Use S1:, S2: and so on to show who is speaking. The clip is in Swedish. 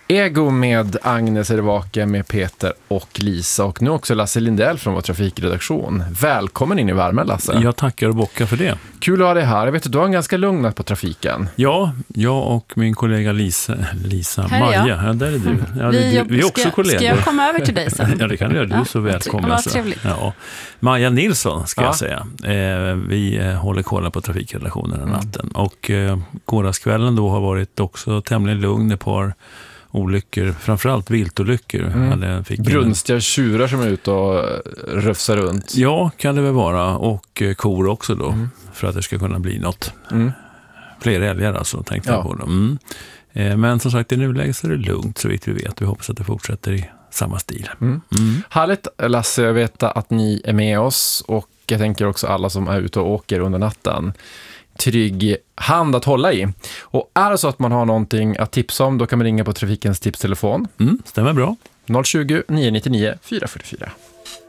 S1: Ego med Agnes Ervake, med Peter och Lisa och nu också Lasse Lindell från vår trafikredaktion. Välkommen in i värmen, Lasse.
S2: Jag tackar och bockar för det.
S1: Kul att ha dig här. Jag vet att du har en ganska lugn natt på trafiken.
S2: Ja, jag och min kollega Lisa Maja. Ja, där är du. Ja, vi är också kollegor.
S3: Ska jag komma över till dig sen?
S2: Ja, det kan du göra. Du är så välkommen.
S3: Vad trevligt.
S2: Ja. Maja Nilsson ska jag säga. Vi håller koll på trafikredaktionen den natten. Och gårdagskvällen då har varit också tämligen lugn. Ett par olyckor, framförallt viltolyckor.
S1: Brunstiga tjurar som är ute och rufsar runt.
S2: Ja, kan det väl vara. Och kor också då. För att det ska kunna bli något. Fler älgar alltså, tänkte jag på dem. Men som sagt, i nuläget så är det lugnt så vitt vi vet. Vi hoppas att det fortsätter i samma stil.
S1: Härligt, Lasse. Jag vet att ni är med oss och jag tänker också alla som är ute och åker under natten. Trygg hand att hålla i. Och är det så att man har någonting att tipsa om, då kan man ringa på Trafikens tipstelefon.
S2: Stämmer bra.
S1: 020 999 444.